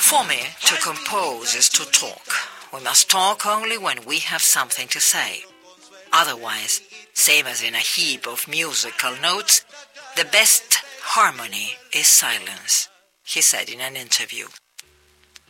For me, to compose is to talk. We must talk only when we have something to say. Otherwise, same as in a heap of musical notes, the best harmony is silence, he said in an interview.